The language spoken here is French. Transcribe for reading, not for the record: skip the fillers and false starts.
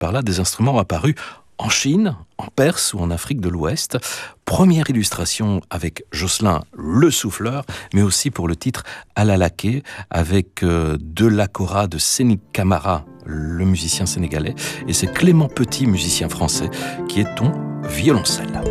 par là des instruments apparus en Chine, en Perse ou en Afrique de l'Ouest. Première illustration avec Jocelyn le souffleur, mais aussi pour le titre Alalaké, avec de l'Akora de Sénik Camara, le musicien sénégalais, et c'est Clément Petit, musicien français, qui est ton violoncelle.